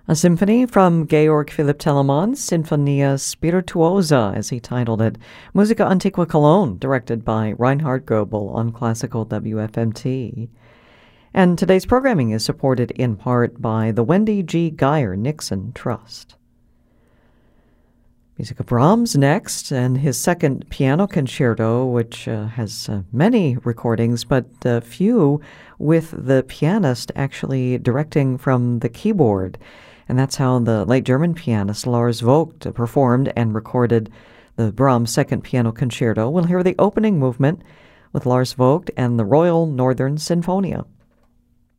A symphony from Georg Philipp Telemann, Sinfonia Spirituosa, as he titled it. Musica Antiqua Cologne, directed by Reinhard Goebel on Classical WFMT. And today's programming is supported in part by the Wendy G. Geyer Nixon Trust. Music of Brahms next, and his second piano concerto, which has many recordings, but few with the pianist actually directing from the keyboard. And that's how the late German pianist Lars Vogt performed and recorded the Brahms second piano concerto. We'll hear the opening movement with Lars Vogt and the Royal Northern Sinfonia.